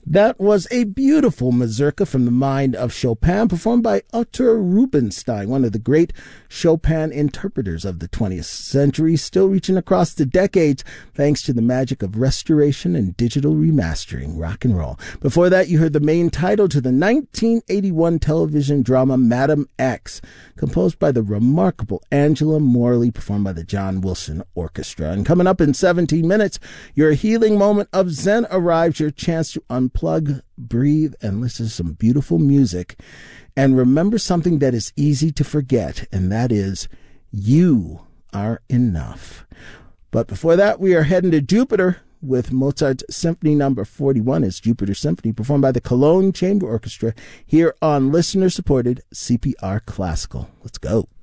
That was a beautiful mazurka from the mind of Chopin, performed by Artur Rubinstein, one of the great Chopin interpreters of the 20th century, still reaching across the decades thanks to the magic of restoration and digital remastering. Rock and roll. Before that, you heard the main title to the 1981 television drama Madam X, composed by the remarkable Angela Morley, performed by the John Wilson Orchestra. And coming up in 17 minutes, your healing moment of Zen arrives, your chance to unplug, breathe, and listen to some beautiful music. And remember something that is easy to forget, and that is you are enough. But before that, we are heading to Jupiter with Mozart's Symphony Number 41 as Jupiter Symphony, performed by the Cologne Chamber Orchestra here on listener-supported CPR Classical. Let's go.